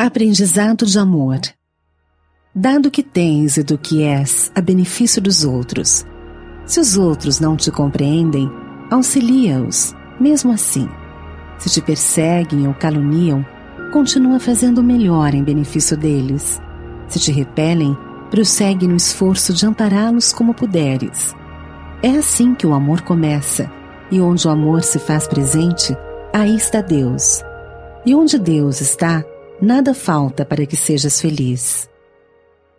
Aprendizado de amor. Dá do que tens e do que és a benefício dos outros. Se os outros não te compreendem, auxilia-os, mesmo assim. Se te perseguem ou caluniam, continua fazendo o melhor em benefício deles. Se te repelem, prossegue no esforço de ampará-los como puderes. É assim que o amor começa, e onde o amor se faz presente, aí está Deus. E onde Deus está, nada falta para que sejas feliz.